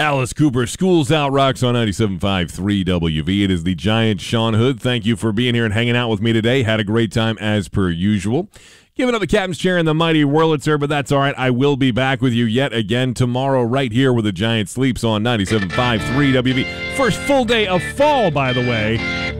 Alice Cooper, School's Out, rocks on 97.5 3WV. It is the Giant Sean Hood. Thank you for being here and hanging out with me today. Had a great time as per usual. Giving up the captain's chair in the mighty Wurlitzer, but that's all right. I will be back with you yet again tomorrow right here where the Giant sleeps on 97.5 3WV. First full day of fall, by the way.